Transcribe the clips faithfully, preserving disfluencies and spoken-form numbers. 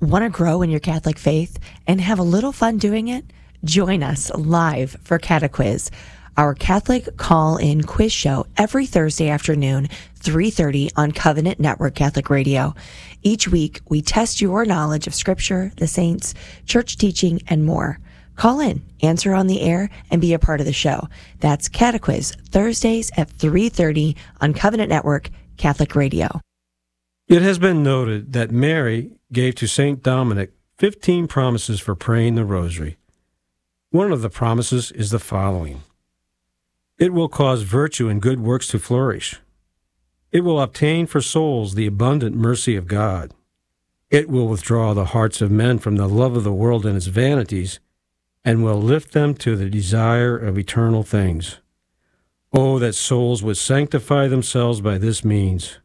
Want to grow in your Catholic faith and have a little fun doing it? Join us live for Catequiz, our Catholic call-in quiz show every Thursday afternoon, three thirty on Covenant Network Catholic Radio. Each week, we test your knowledge of Scripture, the saints, church teaching, and more. Call in, answer on the air, and be a part of the show. That's Catequiz, Thursdays at three thirty on Covenant Network Catholic Radio. It has been noted that Mary gave to Saint Dominic fifteen promises for praying the rosary. One of the promises is the following. It will cause virtue and good works to flourish. It will obtain for souls the abundant mercy of God. It will withdraw the hearts of men from the love of the world and its vanities, and will lift them to the desire of eternal things. Oh, that souls would sanctify themselves by this means.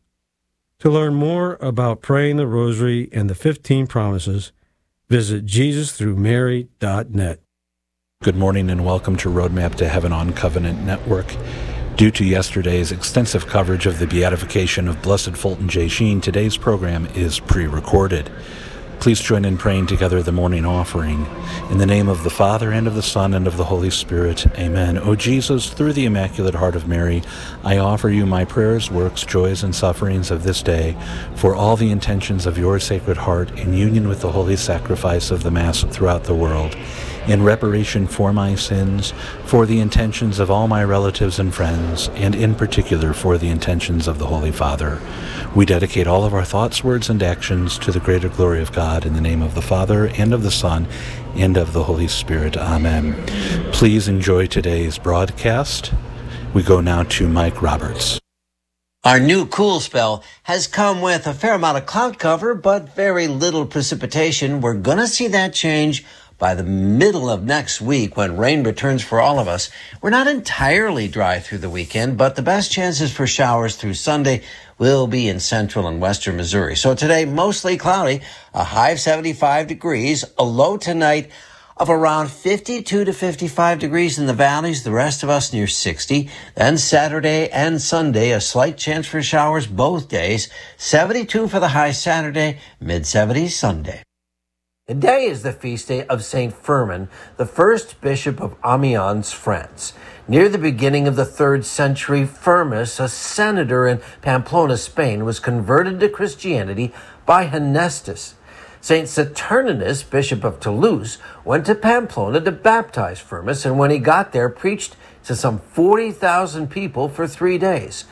To learn more about praying the rosary and the fifteen promises, visit Jesus through Mary dot net. Good morning and welcome to Roadmap to Heaven on Covenant Network. Due to yesterday's extensive coverage of the beatification of Blessed Fulton J. Sheen, today's program is pre-recorded. Please join in praying together the morning offering. In the name of the Father, and of the Son, and of the Holy Spirit. Amen. O Jesus, through the Immaculate Heart of Mary, I offer you my prayers, works, joys, and sufferings of this day, for all the intentions of your Sacred Heart, in union with the holy sacrifice of the Mass throughout the world, in reparation for my sins, for the intentions of all my relatives and friends, and in particular for the intentions of the Holy Father. We dedicate all of our thoughts, words, and actions to the greater glory of God, in the name of the Father, and of the Son, and of the Holy Spirit. Amen. Please enjoy today's broadcast. We go now to Mike Roberts. Our new cool spell has come with a fair amount of cloud cover, but very little precipitation. We're going to see that change by the middle of next week when rain returns for all of us. We're not entirely dry through the weekend, but the best chances for showers through Sunday will be in central and western Missouri. So today, mostly cloudy, a high of seventy-five degrees, a low tonight of around fifty-two to fifty-five degrees in the valleys, the rest of us near sixty. Then Saturday and Sunday, a slight chance for showers both days, seventy-two for the high Saturday, mid-seventies Sunday. Today is the feast day of Saint Firmin, the first bishop of Amiens, France. Near the beginning of the third century, Firmus, a senator in Pamplona, Spain, was converted to Christianity by Hennestus. Saint Saturninus, bishop of Toulouse, went to Pamplona to baptize Firmus, and when he got there, preached to some forty thousand people for three days.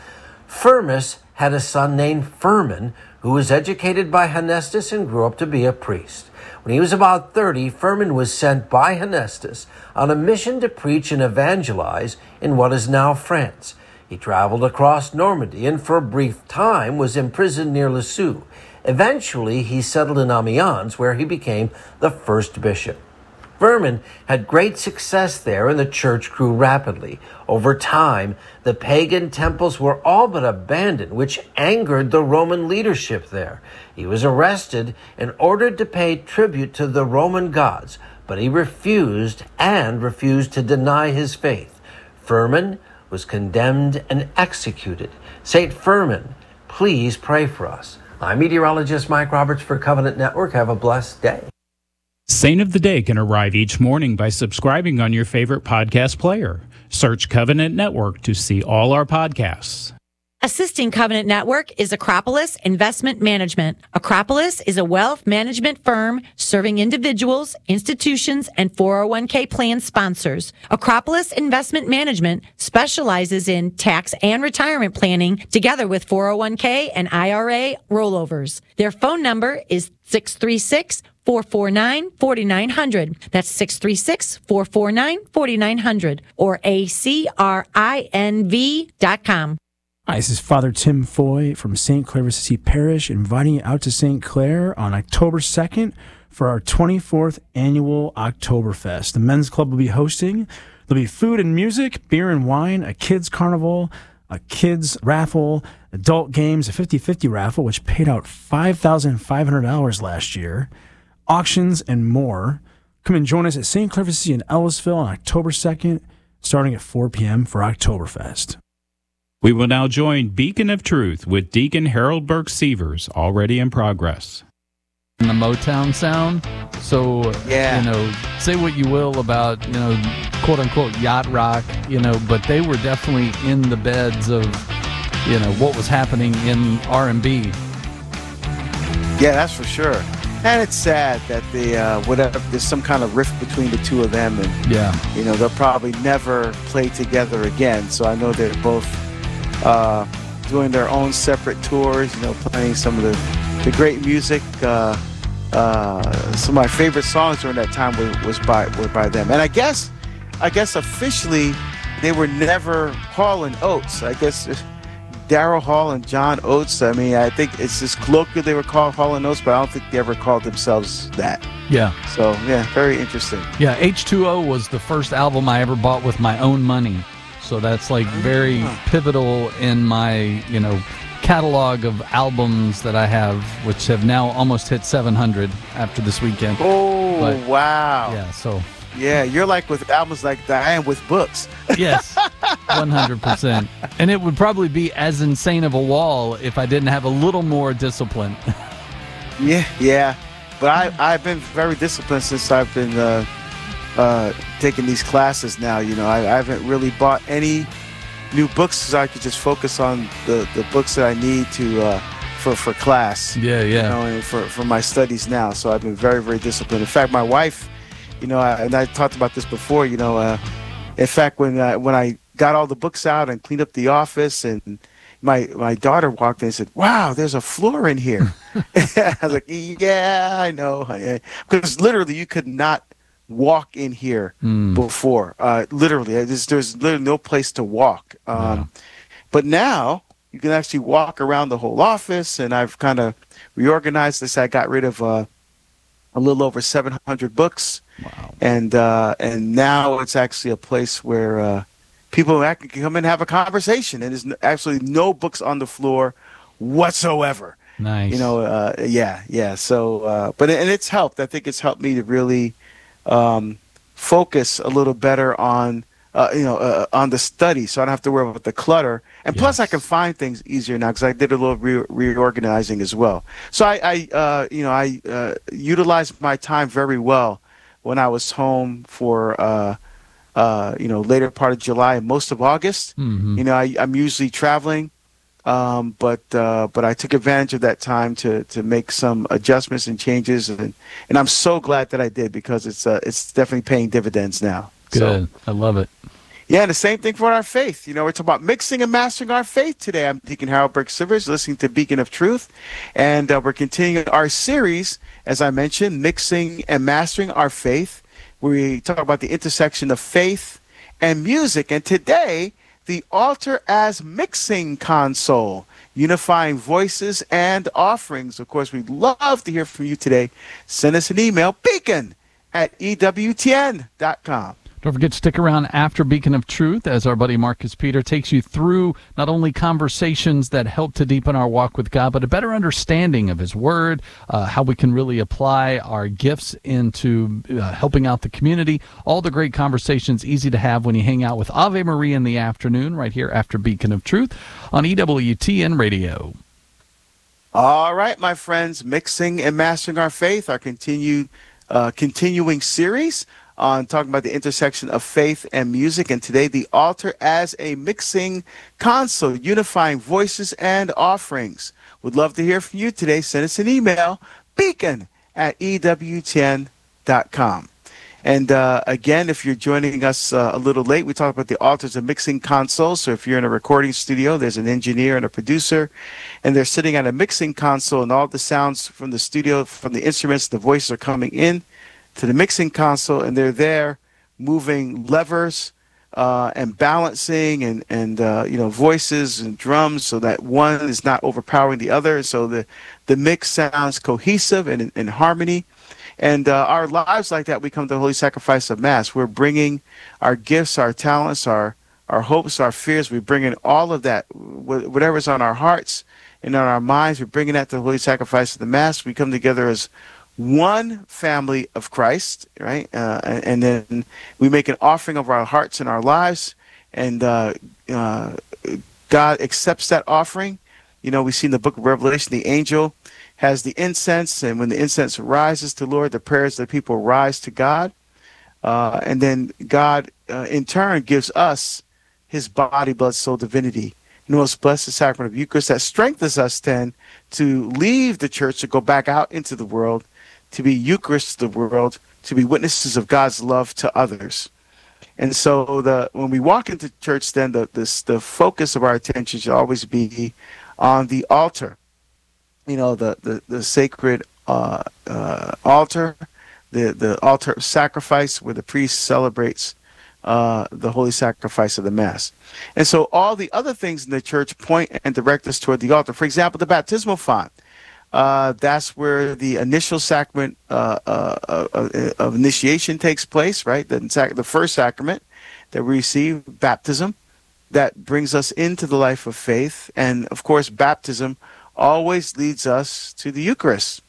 Firmus had a son named Firmin, who was educated by Hennestus and grew up to be a priest. When he was about thirty, Firmin was sent by Hennestus on a mission to preach and evangelize in what is now France. He traveled across Normandy and for a brief time was imprisoned near Lisieux. Eventually, he settled in Amiens, where he became the first bishop. Firmin had great success there, and the church grew rapidly. Over time, the pagan temples were all but abandoned, which angered the Roman leadership there. He was arrested and ordered to pay tribute to the Roman gods, but he refused and refused to deny his faith. Firmin was condemned and executed. Saint Firmin, please pray for us. I'm meteorologist Mike Roberts for Covenant Network. Have a blessed day. Saint of the Day can arrive each morning by subscribing on your favorite podcast player. Search Covenant Network to see all our podcasts. Assisting Covenant Network is Acropolis Investment Management. Acropolis is a wealth management firm serving individuals, institutions, and four oh one k plan sponsors. Acropolis Investment Management specializes in tax and retirement planning together with four oh one k and I R A rollovers. Their phone number is six three six, four four nine, four nine zero zero. That's six three six, four four nine, four nine zero zero or A C R I N V dot com. Hi, this is Father Tim Foy from Saint Clair of Assisi Parish, inviting you out to Saint Clair on October second for our twenty-fourth annual Oktoberfest. The Men's Club will be hosting. There'll be food and music, beer and wine, a kids' carnival, a kids' raffle, adult games, a fifty-fifty raffle, which paid out five thousand five hundred dollars last year, auctions, and more. Come and join us at Saint Clair of Assisi in Ellisville on October second, starting at four p.m. for Oktoberfest. We will now join Beacon of Truth with Deacon Harold Burke Sievers, already in progress. the Motown sound. So, yeah. you know, say what you will about, you know, quote-unquote yacht rock, you know, but they were definitely in the beds of, you know, what was happening in R and B. Yeah, that's for sure. And it's sad that the uh, whatever there's some kind of rift between the two of them, and yeah, you know they'll probably never play together again. So I know they're both uh, doing their own separate tours. You know, playing some of the the great music. Uh, uh, some of my favorite songs during that time was, was by were by them. And I guess I guess officially they were never Hall and Oates. I guess Daryl Hall and John Oates. I mean, I think it's just colloquial they were called Hall and Oates, but I don't think they ever called themselves that. Yeah. So, yeah, very interesting. Yeah, H two O was the first album I ever bought with my own money. So that's like very oh. pivotal in my, you know, catalog of albums that I have, which have now almost hit seven hundred after this weekend. Oh, but, wow. Yeah, so... Yeah, you're like with albums like that. I am with books. Yes, one hundred percent. And it would probably be as insane of a wall if I didn't have a little more discipline. Yeah, yeah. But I, I've been very disciplined since I've been uh, uh, taking these classes now. You know, I, I haven't really bought any new books so I could just focus on the, the books that I need to uh, for, for class. Yeah, yeah. You know, and for, for my studies now. So I've been very, very disciplined. In fact, my wife... You know, I, and I talked about this before, you know, uh, in fact, when uh, when I got all the books out and cleaned up the office, and my my daughter walked in and said, wow, there's a floor in here. I was like, yeah, I know. Because literally you could not walk in here mm. before. Uh, literally, there's, there's literally no place to walk. Um, yeah. But now you can actually walk around the whole office, and I've kind of reorganized this. I got rid of uh, a little over seven hundred books. Wow. And uh, and now it's actually a place where uh, people can come and have a conversation, and there's absolutely no books on the floor whatsoever. Nice. You know, uh, yeah, yeah. So, uh, but and it's helped. I think it's helped me to really um, focus a little better on uh, you know uh, on the study, so I don't have to worry about the clutter. And yes. plus, I can find things easier now because I did a little re- reorganizing as well. So I, I uh, you know, I uh, utilized my time very well when I was home for, uh, uh, you know, later part of July and most of August. Mm-hmm. You know, I, I'm usually traveling, um, but uh, but I took advantage of that time to to make some adjustments and changes, and, and I'm so glad that I did because it's uh, it's definitely paying dividends now. Good, so, I love it. Yeah, and the same thing for our faith. You know, we're talking about mixing and mastering our faith today. I'm Deacon Harold Burke-Sivers, listening to Beacon of Truth, and uh, we're continuing our series, as I mentioned, Mixing and Mastering Our Faith. We talk about the intersection of faith and music, and today, the altar as mixing console, unifying voices and offerings. Of course, we'd love to hear from you today. Send us an email, beacon at E W T N dot com. Don't forget to stick around after Beacon of Truth as our buddy Marcus Peter takes you through not only conversations that help to deepen our walk with God, but a better understanding of His Word, uh, how we can really apply our gifts into uh, helping out the community. All the great conversations easy to have when you hang out with Ave Maria in the afternoon right here after Beacon of Truth on E W T N Radio. All right, my friends, Mixing and Mastering Our Faith, our continued, uh, continuing series on talking about the intersection of faith and music. And today, the altar as a mixing console, unifying voices and offerings. Would love to hear from you today. Send us an email, beacon at E W T N dot com. And uh, again, if you're joining us uh, a little late, we talked about the altar as a mixing console. So if you're in a recording studio, there's an engineer and a producer, and they're sitting at a mixing console, and all the sounds from the studio, from the instruments, the voices are coming in to the mixing console, and they're there moving levers uh, and balancing and, and uh, you know, voices and drums so that one is not overpowering the other. So the, the mix sounds cohesive and in, in harmony. And uh, our lives like that, we come to the Holy Sacrifice of Mass. We're bringing our gifts, our talents, our, our hopes, our fears. We bring in all of that, whatever's on our hearts and on our minds. We're bringing that to the Holy Sacrifice of the Mass. We come together as one family of Christ, right? Uh, and, and then we make an offering of our hearts and our lives, and uh, uh, God accepts that offering. You know, we see in the book of Revelation, the angel has the incense, and when the incense rises to the Lord, the prayers of the people rise to God. Uh, and then God, uh, in turn, gives us his body, blood, soul, divinity, the most blessed sacrament of Eucharist that strengthens us then to leave the church, to go back out into the world, to be Eucharist to the world, to be witnesses of God's love to others. And so the when we walk into church, then the this, the focus of our attention should always be on the altar. You know, the, the, the sacred uh, uh, altar, the, the altar of sacrifice where the priest celebrates uh, the holy sacrifice of the Mass. And so all the other things in the church point and direct us toward the altar. For example, the baptismal font. Uh, that's where the initial sacrament uh, uh, uh, of initiation takes place, right? The, sac- the first sacrament that we receive, baptism, that brings us into the life of faith. And, of course, baptism always leads us to the Eucharist.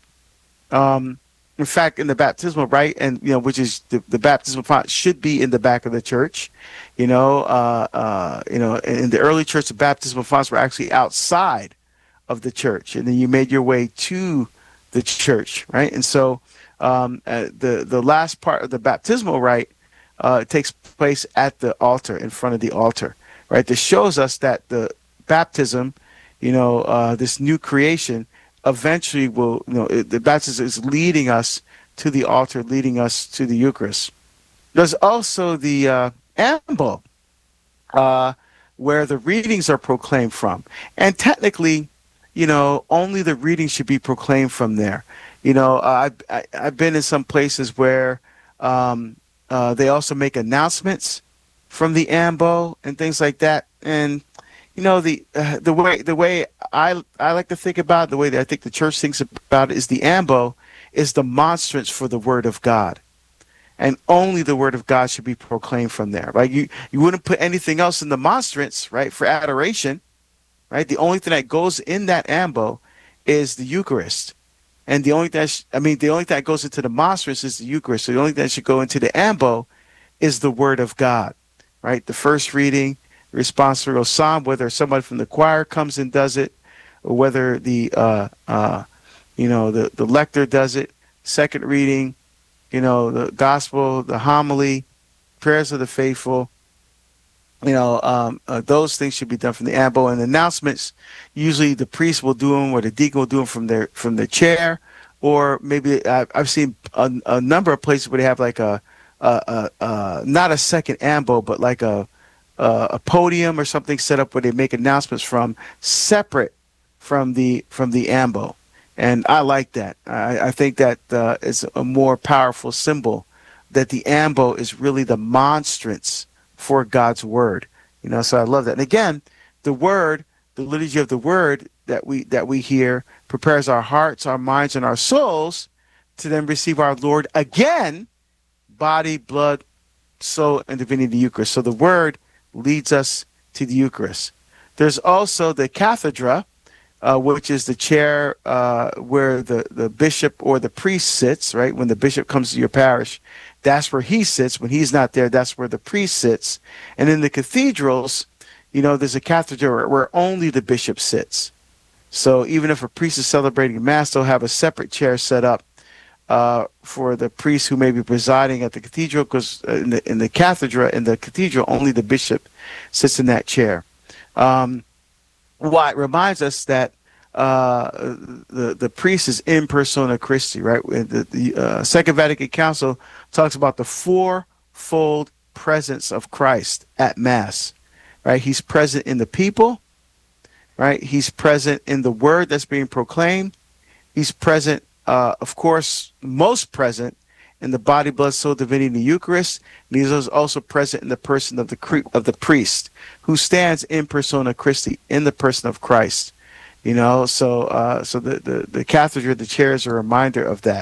Um, in fact, in the baptismal rite, and you know, which is the, the baptismal font should be in the back of the church. You know, uh, uh, you know, in the early church, the baptismal fonts were actually outside of the church, and then you made your way to the church, right? And so, um, uh, the the last part of the baptismal rite uh, takes place at the altar, in front of the altar, right? This shows us that the baptism, you know, uh, this new creation, eventually will, you know, it, the baptism is leading us to the altar, leading us to the Eucharist. There's also the uh, ambo, uh, where the readings are proclaimed from, and technically, you know, only the reading should be proclaimed from there. You know, uh, I've, I, I've been in some places where um, uh, they also make announcements from the ambo and things like that. And, you know, the uh, the way the way I I like to think about it, the way that I think the church thinks about it, is the ambo is the monstrance for the Word of God. And only the Word of God should be proclaimed from there. Right? You, you wouldn't put anything else in the monstrance, right, for adoration. Right, the only thing that goes in that ambo is the Eucharist, and the only thing that sh- I mean, the only thing that goes into the monstrance is the Eucharist. So the only thing that should go into the ambo is the Word of God, right? The first reading, the responsorial psalm, whether somebody from the choir comes and does it, or whether the uh, uh, you know the the lector does it. Second reading, you know, the gospel, the homily, prayers of the faithful. You know, um, uh, those things should be done from the ambo. And announcements, usually the priest will do them, or the deacon will do them from their from their chair, or maybe I've, I've seen a, a number of places where they have like a, a, a, a not a second ambo, but like a, a a podium or something set up where they make announcements from, separate from the from the ambo. And I like that. I, I think that uh, is a more powerful symbol that the ambo is really the monstrance for God's word. You know, so I love that. And again, the word, the liturgy of the word that we that we hear prepares our hearts, our minds, and our souls to then receive our Lord again, body, blood, soul, and divinity, the Eucharist. So the word leads us to the Eucharist. There's also the cathedra, uh, which is the chair uh, where the, the bishop or the priest sits, right? When the bishop comes to your parish, that's where he sits. When he's not there, that's where the priest sits. And in the cathedrals, you know, there's a cathedra where, where only the bishop sits. So even if a priest is celebrating Mass, they'll have a separate chair set up uh, for the priest who may be presiding at the cathedral, because in the, in the cathedra, in the cathedral, only the bishop sits in that chair. Um, why? It reminds us that uh, the the priest is in persona Christi, right? The, the uh, Second Vatican Council talks about the fourfold presence of Christ at Mass, right? He's present in the people, right? He's present in the word that's being proclaimed. He's present, uh, of course, most present in the body, blood, soul, divinity, the Eucharist. And he's also present in the person of the cre- of the priest, who stands in persona Christi, in the person of Christ. You know, so uh, so the, the, the cathedra, the chair, is a reminder of that.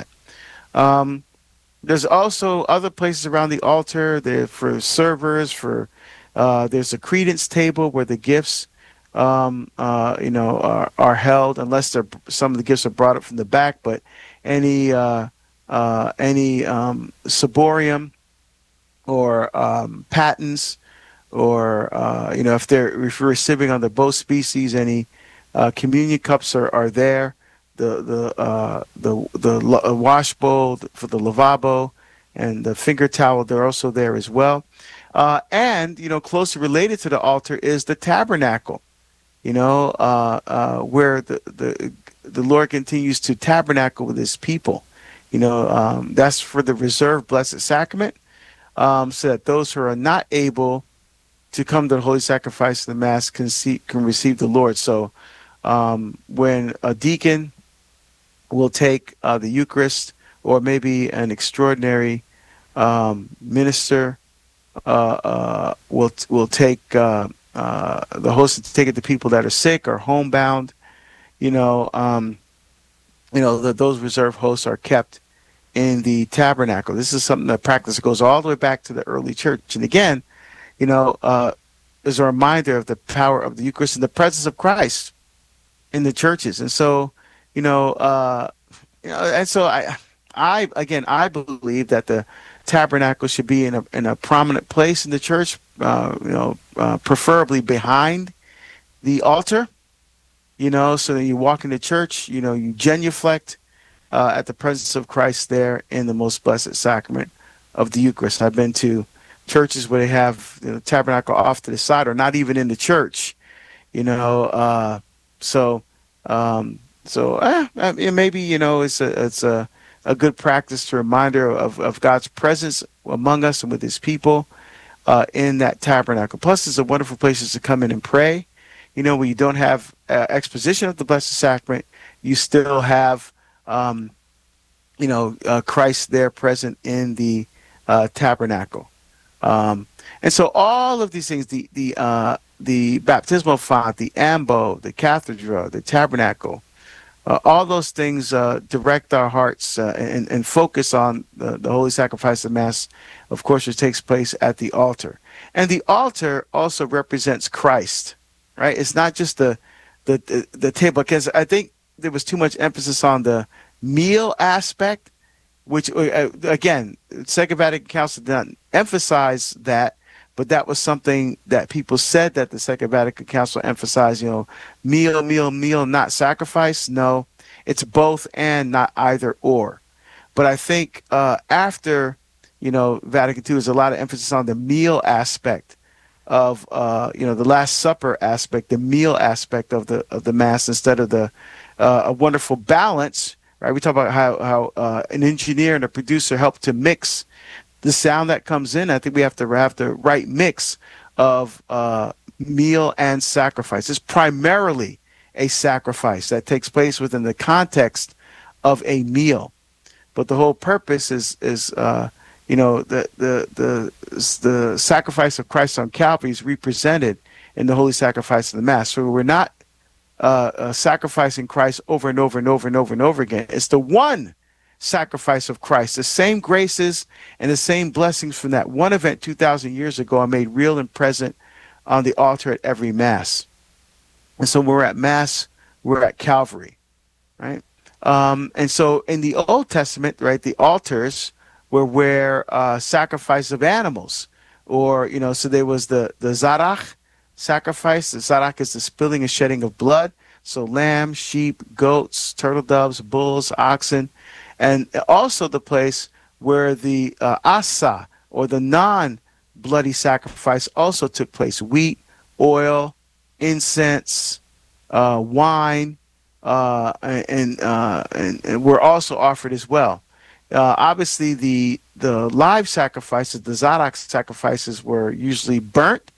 Um, there's also other places around the altar there for servers, for uh, there's a credence table where the gifts, um, uh, you know, are, are held, unless they're, some of the gifts are brought up from the back, but any uh, uh, any um, ciborium or um, patens, or uh, you know, if they're if you're receiving on the both species, any Uh, communion cups are, are there. the the uh, the the lo- wash bowl for the lavabo, and the finger towel. They're also there as well. Uh, and you know, closely related to the altar is the tabernacle. You know, uh, uh, where the the the Lord continues to tabernacle with His people. You know, um, that's for the reserved Blessed Sacrament, um, so that those who are not able to come to the Holy Sacrifice of the Mass can see, can receive the Lord. So, um, when a deacon will take uh, the Eucharist, or maybe an extraordinary um, minister uh, uh, will will take uh, uh, the host to take it to people that are sick or homebound. You know, um, you know that those reserved hosts are kept in the tabernacle. This is something that practice goes all the way back to the early church. And again, you know, uh, is a reminder of the power of the Eucharist and the presence of Christ in the churches. And so, you know, uh, you know, and so I, I again, I believe that the tabernacle should be in a in a prominent place in the church. Uh, you know, uh, preferably behind the altar. You know, so that you walk into church, you know, you genuflect uh, at the presence of Christ there in the most blessed sacrament of the Eucharist. I've been to churches where they have the tabernacle off to the side, or not even in the church. You know, uh, so um, so eh, I mean, maybe you know it's a it's a a good practice to reminder of of God's presence among us and with His people uh, in that tabernacle. Plus, it's a wonderful place to come in and pray. You know, when you don't have uh, exposition of the Blessed Sacrament, you still have, um, you know, uh, Christ there present in the uh, tabernacle. Um, and so all of these things, the the uh, the baptismal font, the ambo, the cathedra, the tabernacle, uh, all those things uh, direct our hearts uh, and, and focus on the, the Holy Sacrifice of Mass, of course, which takes place at the altar. And the altar also represents Christ. Right, it's not just the, the the the table, because I think there was too much emphasis on the meal aspect, which uh, again, Second Vatican Council did not emphasize that, but that was something that people said that the Second Vatican Council emphasized. You know, meal, meal, meal, not sacrifice. No, it's both and, not either or. But I think uh, after you know Vatican Two, there's a lot of emphasis on the meal aspect of uh, you know the Last Supper aspect, the meal aspect of the of the Mass, instead of the uh, a wonderful balance. Right, we talk about how how uh, an engineer and a producer help to mix the sound that comes in. I think we have to have the right mix of uh, meal and sacrifice. It's primarily a sacrifice that takes place within the context of a meal, but the whole purpose is is uh, you know, the, the the the sacrifice of Christ on Calvary is represented in the Holy Sacrifice of the Mass. So we're not uh, uh, sacrificing Christ over and over and over and over and over again. It's the one sacrifice of Christ. The same graces and the same blessings from that one event two thousand years ago are made real and present on the altar at every Mass. And so when we're at Mass, we're at Calvary, right? Um, and so in the Old Testament, right, the altars were where uh, sacrifice of animals, or, you know, so there was the, the Zarach sacrifice. The Zarach is the spilling and shedding of blood. So lamb, sheep, goats, turtle doves, bulls, oxen, and also the place where the uh, Asa, or the non-bloody sacrifice, also took place. Wheat, oil, incense, uh, wine, uh, and, uh, and, and were also offered as well. Uh, obviously, the the live sacrifices, the Zadok sacrifices, were usually burnt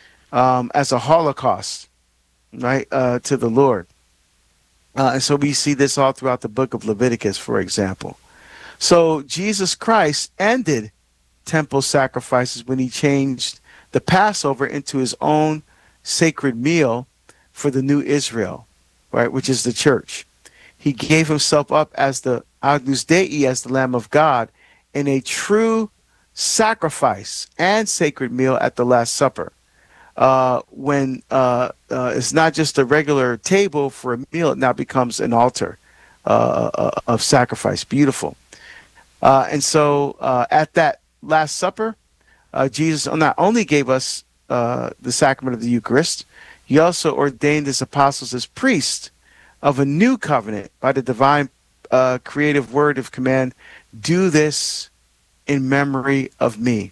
um, as a holocaust, right, uh, to the Lord. Uh, and so we see this all throughout the book of Leviticus, for example. So Jesus Christ ended temple sacrifices when he changed the Passover into his own sacred meal for the new Israel, right, which is the church. He gave himself up as the Agnus Dei, as the Lamb of God, in a true sacrifice and sacred meal at the Last Supper. Uh, when uh, uh, it's not just a regular table for a meal, it now becomes an altar uh, of sacrifice. Beautiful. Uh, and so uh, at that Last Supper, uh, Jesus not only gave us uh, the sacrament of the Eucharist, he also ordained his apostles as priests of a new covenant by the divine uh, creative word of command. Do this in memory of me.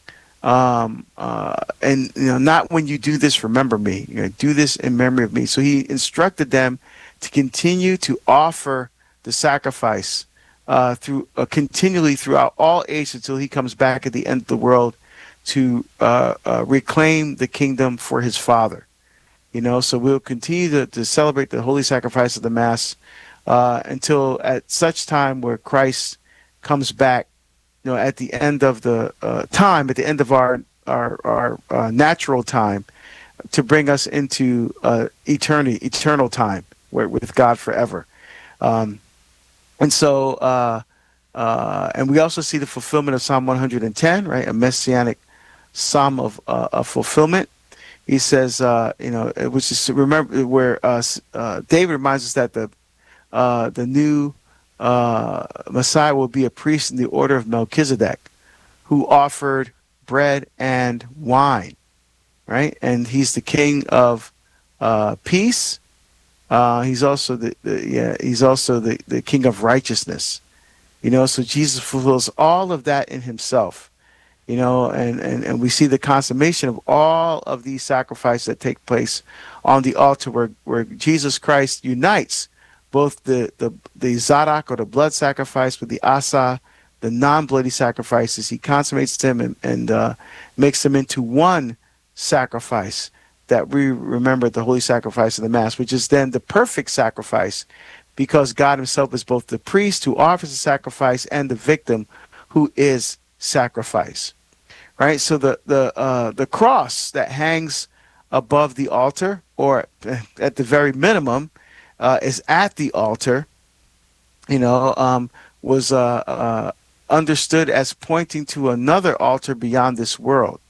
Um, uh, and you know, not when you do this, remember me. You know, do this in memory of me. So he instructed them to continue to offer the sacrifice uh, through uh, continually throughout all ages until he comes back at the end of the world to uh, uh, reclaim the kingdom for his Father. You know, so we'll continue to, to celebrate the holy sacrifice of the Mass uh, until at such time where Christ comes back. You know, at the end of the uh, time, at the end of our our our uh, natural time, to bring us into uh, eternity, eternal time, where with God forever. Um, and so, uh, uh, and we also see the fulfillment of Psalm one hundred ten, right? A messianic psalm of uh, of fulfillment. He says, uh, you know, which is remember where uh, uh, David reminds us that the uh, the new uh, Messiah will be a priest in the order of Melchizedek, who offered bread and wine, right? And he's the King of uh, peace. Uh, he's also the, the yeah. He's also the, the King of righteousness. You know, so Jesus fulfills all of that in himself. You know, and, and, and we see the consummation of all of these sacrifices that take place on the altar where, where Jesus Christ unites both the, the, the Zadok or the blood sacrifice with the Asa, the non-bloody sacrifices. He consummates them and, and uh, makes them into one sacrifice that we remember, the holy sacrifice of the Mass, which is then the perfect sacrifice because God himself is both the priest who offers the sacrifice and the victim who is sacrifice. Right, so the the uh, the cross that hangs above the altar, or at the very minimum, uh, is at the altar. You know, um, was uh, uh, understood as pointing to another altar beyond this world,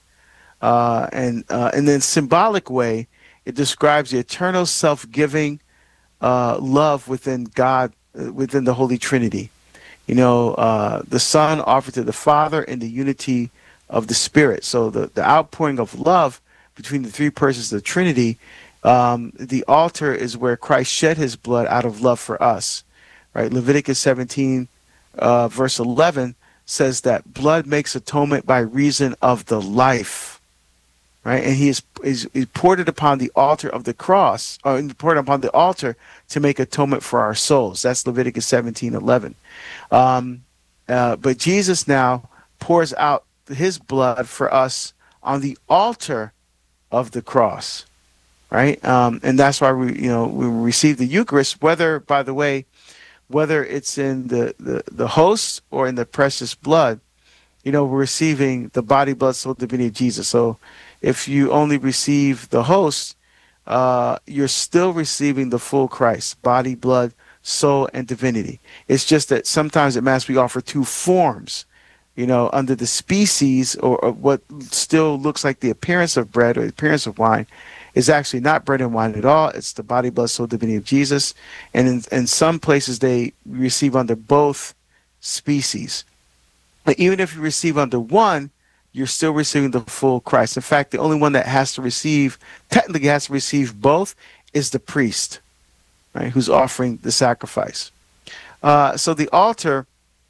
uh, and uh, and in symbolic way, it describes the eternal, self-giving uh, love within God, uh, within the Holy Trinity. You know, uh, the Son offered to the Father in the unity of the Spirit. So the, the outpouring of love between the three persons of the Trinity, um, the altar is where Christ shed his blood out of love for us. Right? Leviticus seventeen, uh, verse eleven says that blood makes atonement by reason of the life. Right? And he is, is, is poured it upon the altar of the cross, or poured it upon the altar to make atonement for our souls. That's Leviticus seventeen eleven. Um, uh, but Jesus now pours out his blood for us on the altar of the cross, right? Um, and that's why we, you know, we receive the Eucharist, whether, by the way, whether it's in the, the, the host or in the precious blood, you know, we're receiving the body, blood, soul, divinity of Jesus. So if you only receive the host, uh, you're still receiving the full Christ, body, blood, soul, and divinity. It's just that sometimes at Mass we offer two forms, you know, under the species or, or what still looks like the appearance of bread or the appearance of wine is actually not bread and wine at all. It's the body, blood, soul, divinity of Jesus. And in, in some places they receive under both species. But even if you receive under one, you're still receiving the full Christ. In fact, the only one that has to receive, technically has to receive both, is the priest, right, who's offering the sacrifice. Uh, so the altar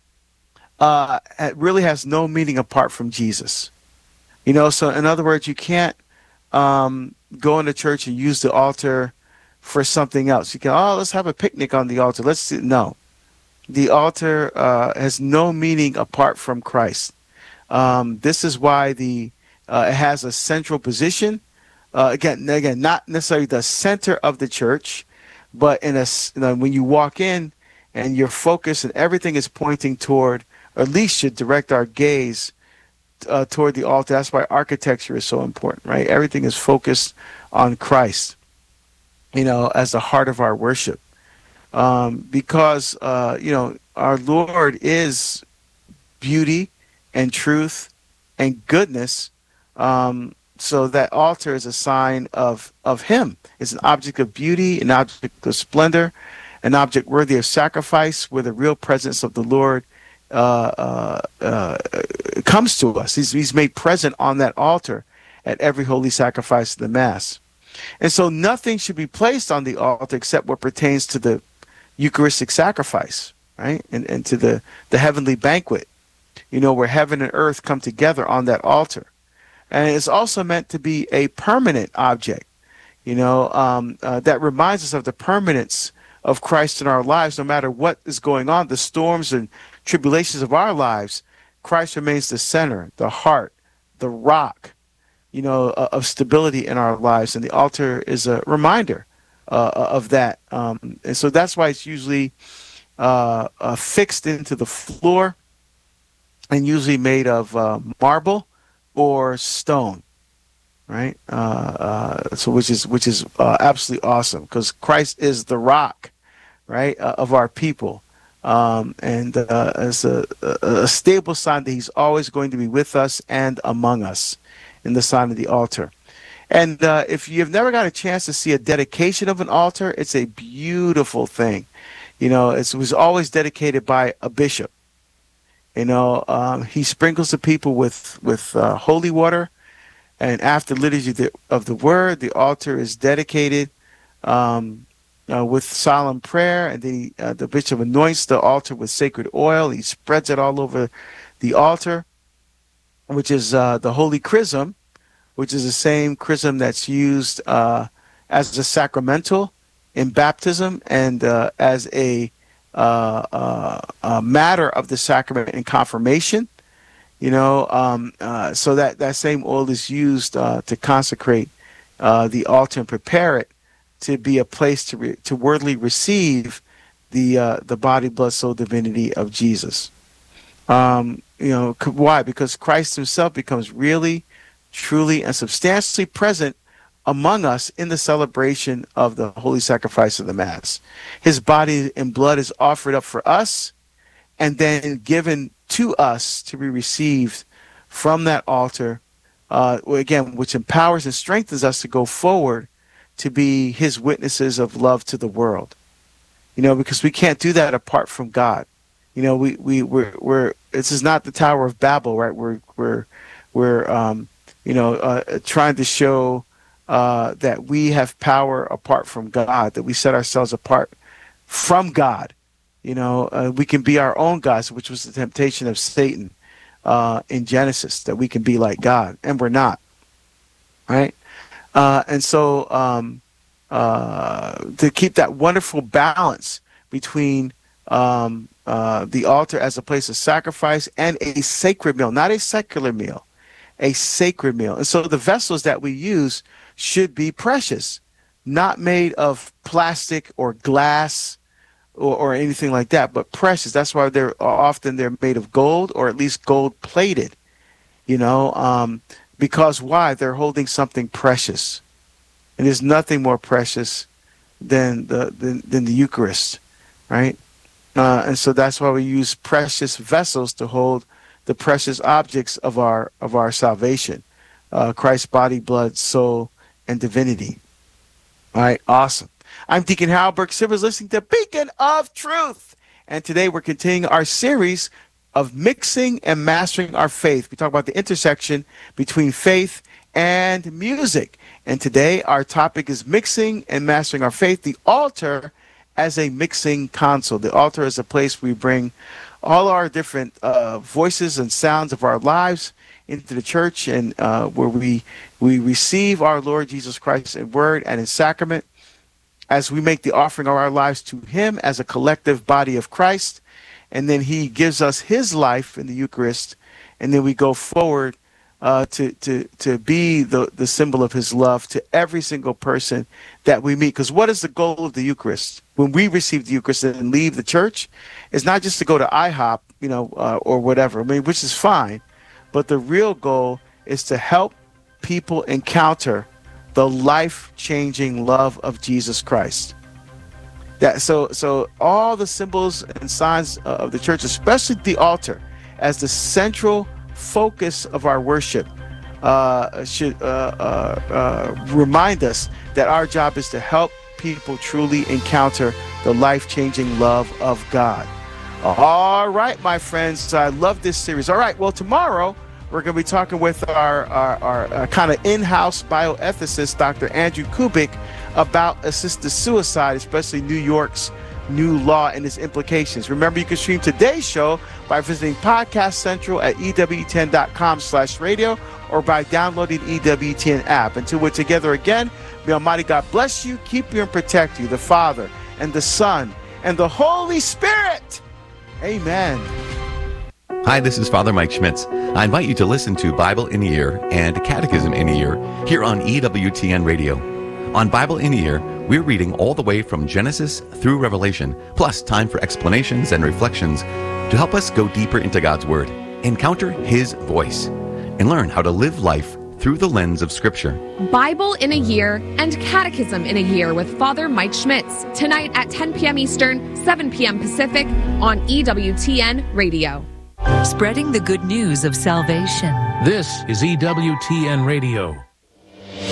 Uh, it really has no meaning apart from Jesus. You know, so in other words, you can't um, go into church and use the altar for something else. You can, oh, let's have a picnic on the altar. Let's see. No. The altar uh, has no meaning apart from Christ. Um, this is why the uh, it has a central position. Uh, again, again, not necessarily the center of the church, but in a, you know, when you walk in and your focus and everything is pointing toward, or at least should direct our gaze uh, toward the altar. That's why architecture is so important, right? Everything is focused on Christ, you know, as the heart of our worship. Um, because, uh, you know, our Lord is beauty and truth and goodness. Um, so that altar is a sign of, of him. It's an object of beauty, an object of splendor, an object worthy of sacrifice, where the real presence of the Lord Uh, uh, uh, comes to us. He's, he's made present on that altar at every holy sacrifice of the Mass. And so nothing should be placed on the altar except what pertains to the Eucharistic sacrifice, right? And, and to the, the heavenly banquet, you know, where heaven and earth come together on that altar. And it's also meant to be a permanent object, you know, um, uh, that reminds us of the permanence of Christ in our lives. No matter what is going on, the storms and tribulations of our lives, Christ remains the center, the heart, the rock, you know, uh, of stability in our lives. And the altar is a reminder uh, of that. Um, and so that's why it's usually uh, uh, fixed into the floor and usually made of uh, marble or stone, right? Uh, uh, so which is which is uh, absolutely awesome, because Christ is the rock, right, uh, of our people, um, and uh, as a, a stable sign that He's always going to be with us and among us, in the sign of the altar. And uh, if you've never got a chance to see a dedication of an altar, it's a beautiful thing. You know, it's, it was always dedicated by a bishop. You know, um, he sprinkles the people with with uh, holy water, and after liturgy of the, of the word, the altar is dedicated um, uh, with solemn prayer, and then he, uh, the bishop anoints the altar with sacred oil. He spreads it all over the altar, which is uh, the holy chrism, which is the same chrism that's used uh, as a sacramental in baptism and uh, as a Uh, uh, uh, matter of the sacrament in confirmation, you know, um, uh, so that, that same oil is used uh, to consecrate uh, the altar and prepare it to be a place to re- to worthily receive the uh, the body, blood, soul, divinity of Jesus. Um, you know, c- why? Because Christ Himself becomes really, truly, and substantially present among us in the celebration of the holy sacrifice of the Mass. His body and blood is offered up for us and then given to us to be received from that altar, uh, again, which empowers and strengthens us to go forward to be His witnesses of love to the world. You know, because we can't do that apart from God. You know, we, we, we're, we're, this is not the Tower of Babel, right? We're, we're, we're, um, you know, uh, trying to show Uh, that we have power apart from God, that we set ourselves apart from God. You know, uh, we can be our own gods, which was the temptation of Satan uh, in Genesis, that we can be like God, and we're not, right? Uh, and so um, uh, to keep that wonderful balance between um, uh, the altar as a place of sacrifice and a sacred meal, not a secular meal, a sacred meal. And so the vessels that we use should be precious, not made of plastic or glass or, or anything like that, but precious. That's why they're often they're made of gold, or at least gold plated, you know, um, because why? They're holding something precious. And there's nothing more precious than the than, than the Eucharist, right? Uh, and so that's why we use precious vessels to hold the precious objects of our of our salvation, uh, Christ's body, blood, soul, and divinity. All right, awesome. I'm Deacon Harold Burke Sivers, listening to Beacon of Truth. And today we're continuing our series of mixing and mastering our faith. We talk about the intersection between faith and music. And today our topic is mixing and mastering our faith, the altar as a mixing console. The altar is a place we bring all our different uh, voices and sounds of our lives into the church, and uh, where we we receive our Lord Jesus Christ in word and in sacrament, as we make the offering of our lives to Him as a collective body of Christ, and then He gives us His life in the Eucharist, and then we go forward uh, to to to be the the symbol of His love to every single person that we meet. Because what is the goal of the Eucharist? When we receive the Eucharist and leave the church, it's not just to go to I hop, you know, uh, or whatever. I mean, which is fine. But the real goal is to help people encounter the life-changing love of Jesus Christ. That so so all the symbols and signs of the church, especially the altar, as the central focus of our worship, uh, should uh, uh, uh, remind us that our job is to help people truly encounter the life-changing love of God. All right, my friends, I love this series. All right, well, tomorrow we're going to be talking with our, our, our uh, kind of in-house bioethicist, Doctor Andrew Kubik, about assisted suicide, especially New York's new law and its implications. Remember, you can stream today's show by visiting Podcast Central at E W T N dot com slash radio or by downloading E W T N app. Until we're together again, may Almighty God bless you, keep you, and protect you, the Father and the Son and the Holy Spirit. Amen. Hi, this is Father Mike Schmitz. I invite you to listen to Bible in a Year and Catechism in a Year here on E W T N Radio. On Bible in a Year, we're reading all the way from Genesis through Revelation, plus time for explanations and reflections to help us go deeper into God's Word, encounter His voice, and learn how to live life through the lens of Scripture. Bible in a Year and Catechism in a Year with Father Mike Schmitz, tonight at ten p.m. Eastern, seven p.m. Pacific on E W T N Radio. Spreading the good news of salvation. This is E W T N Radio.